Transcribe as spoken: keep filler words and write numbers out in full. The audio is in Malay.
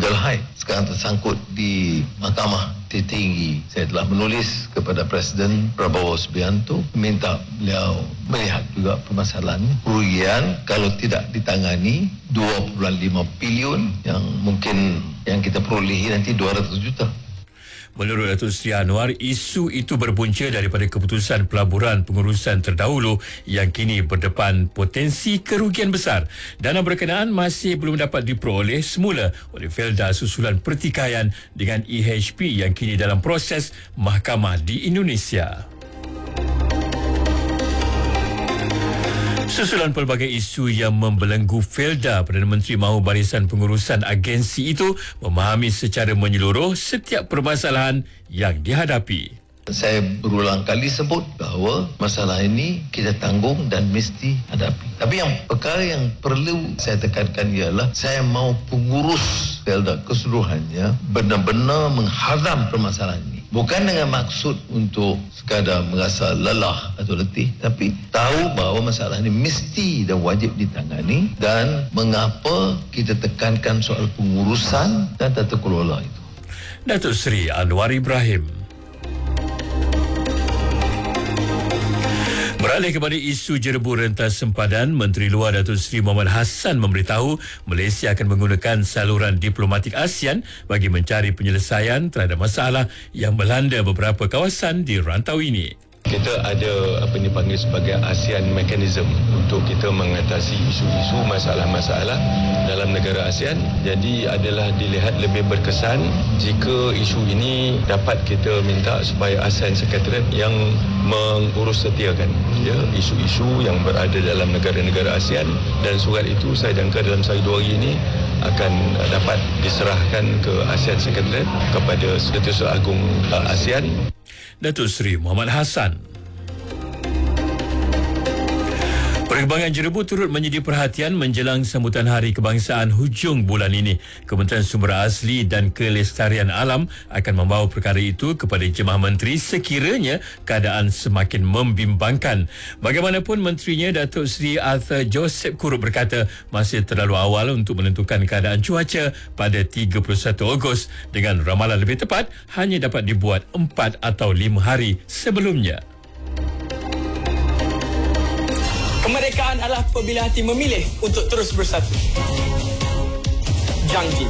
legal high sekarang tersangkut di mahkamah tertinggi. Saya telah menulis kepada Presiden Prabowo Subianto minta beliau melihat juga permasalahan kerugian kalau tidak ditangani dua puluh lima bilion yang mungkin yang kita perolehi nanti dua ratus juta. Menurut Datuk Seri Anwar, isu itu berpunca daripada keputusan pelaburan pengurusan terdahulu yang kini berdepan potensi kerugian besar. Dana berkenaan masih belum dapat diperoleh semula oleh Felda susulan pertikaian dengan E H P yang kini dalam proses mahkamah di Indonesia. Susulan pelbagai isu yang membelenggu Felda, Perdana Menteri mahu barisan pengurusan agensi itu memahami secara menyeluruh setiap permasalahan yang dihadapi. Saya berulang kali sebut bahawa masalah ini kita tanggung dan mesti hadapi. Tapi yang perkara yang perlu saya tekankan ialah saya mahu pengurus Felda keseluruhannya benar-benar menghadam permasalahan ini. Bukan dengan maksud untuk sekadar merasa lelah atau letih, tapi tahu bahawa masalah ini mesti dan wajib ditangani dan mengapa kita tekankan soal pengurusan dan tata kelola itu. Datuk Seri Anwar Ibrahim. Beralih kepada isu jerebu rentas sempadan, Menteri Luar Datuk Seri Mohamad Hassan memberitahu Malaysia akan menggunakan saluran diplomatik ASEAN bagi mencari penyelesaian terhadap masalah yang melanda beberapa kawasan di rantau ini. Kita ada apa yang dipanggil sebagai ASEAN Mechanism untuk kita mengatasi isu-isu masalah-masalah dalam negara ASEAN. Jadi adalah dilihat lebih berkesan jika isu ini dapat kita minta supaya ASEAN Secretariat yang mengurus setiakan ya, isu-isu yang berada dalam negara-negara ASEAN, dan surat itu saya jangka dalam sehari dua hari ini akan dapat diserahkan ke ASEAN Secretariat kepada Setiausaha Agung ASEAN. Datuk Seri Mohamad Hassan. Perkembangan jerebu turut menjadi perhatian menjelang sambutan Hari Kebangsaan hujung bulan ini. Kementerian Sumber Asli dan Kelestarian Alam akan membawa perkara itu kepada Jemaah Menteri sekiranya keadaan semakin membimbangkan. Bagaimanapun, menterinya Datuk Seri Arthur Joseph Kurut berkata masih terlalu awal untuk menentukan keadaan cuaca pada tiga puluh satu Ogos dengan ramalan lebih tepat hanya dapat dibuat empat atau lima hari sebelumnya. Kemerdekaan adalah apabila hati memilih untuk terus bersatu. Janji.